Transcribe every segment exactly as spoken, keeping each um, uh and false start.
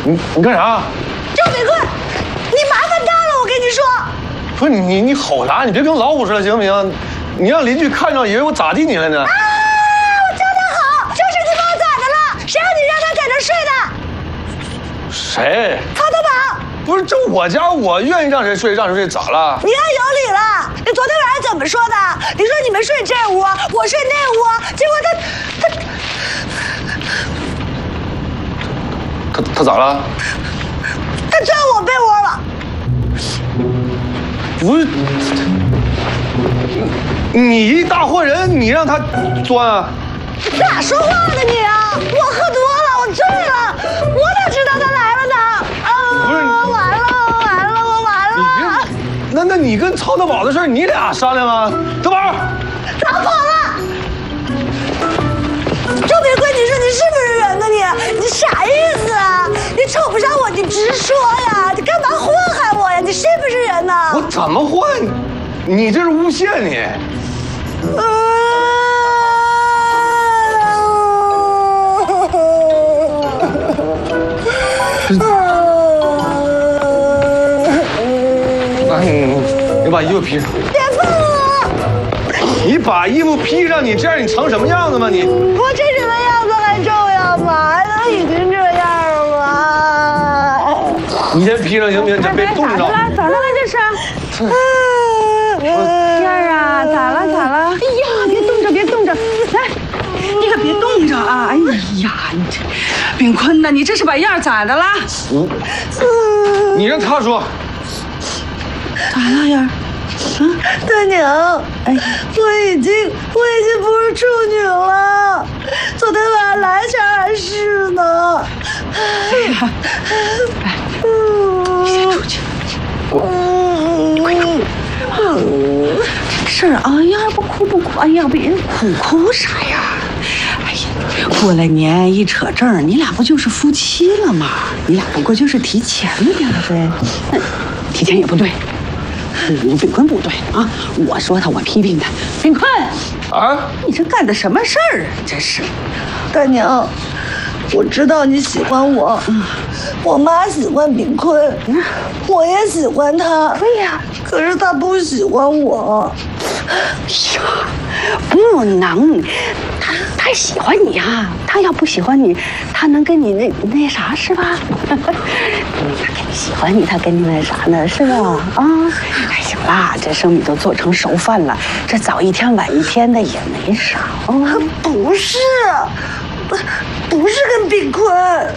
你你干啥？ 周炳坤，你麻烦大了，我跟你说。 不是你你吼啥？你别跟老虎似的行不行？你让邻居看着以为我咋地你了呢？ 啊！我叫他好，就是你把我咋的了？谁让你让他在这睡的？ 谁？ 曹德宝。 不是，这我家，我愿意让谁睡让谁睡，咋了？ 你要有理了！你昨天晚上怎么说的？你说你们睡这屋，我睡那屋，结果他他他他咋了？ 他钻我被窝了。 不是，你一大户人，你让他钻啊？ 咋说话呢你啊！我喝多了，我醉了，我哪知道他来了呢？啊！ 不是， 完了完了，我完了！ 那那你跟曹德宝的事你俩商量啊？德宝， 早跑了。周炳坤，你说你是不是人呢你？你啥意思啊？你瞅不上我，你直说呀！你干嘛祸害我呀？你是不是人呢？ 我怎么祸害你？你这是诬陷你。 啊！ 那你你把衣服披上。 别碰我！ 你把衣服披上，你这样你成什么样子吗？你我这什么样子还重要吗？还能已经这样吗？ 你先披上行不行？你别冻着。 咋了？咋了这是？燕儿啊，咋了？咋了？哎呀，别冻着，别冻着，来，你可别冻着啊！哎呀，你这炳坤呐，你这是把燕儿咋的了？ 我，你让他说。 咋了，燕儿？啊， 大娘，哎，我已经我已经不是处女了，昨天晚上来前还是呢。 哎呀，来，你先出去。你快出去！这事儿啊，燕儿不哭不哭，哎呀，别哭哭啥呀？哎呀，过了年一扯证，你俩不就是夫妻了吗？你俩不过就是提前了点呗，那提前也不对。嗯，炳坤不对啊！我说他，我批评他。炳坤， 啊， 你这干的什么事儿啊？这是， 大娘，我知道你喜欢我，我妈喜欢炳坤，我也喜欢他。 对呀， 可是他不喜欢我。 哎呀，不能，他他喜欢你呀、啊，他要不喜欢你，他能跟你那那啥是吧？他喜欢你，他跟你那啥呢是吧？啊，哎，行啦，这生米都做成熟饭了，这早一天晚一天的也没啥啊。 不是，不是跟炳坤。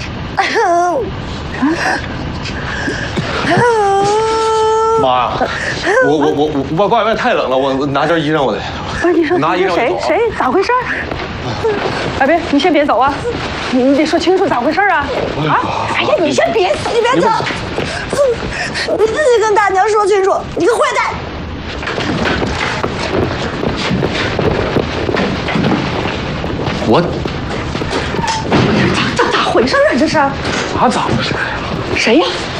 妈，我我我我外面太冷了，我我拿件衣裳我得。 不是你说拿衣裳谁谁咋回事？哎别，你先别走啊，你你得说清楚咋回事啊！啊！哎呀，你先别走， 你别走，你自己跟大娘说清楚，你个坏蛋！ 我咋咋咋回事啊？这是？ 咋咋回事呀？ 谁呀？